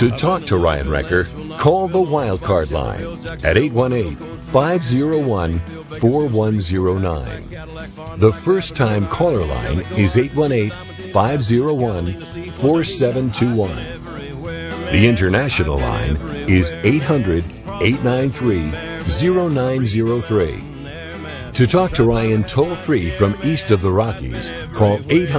To talk to Ryan Wrecker, call the Wildcard line at 818-501-4109. The first-time caller line is 818-501-4721. The international line is 800-893-0903. To talk to Ryan toll-free from east of the Rockies, call 800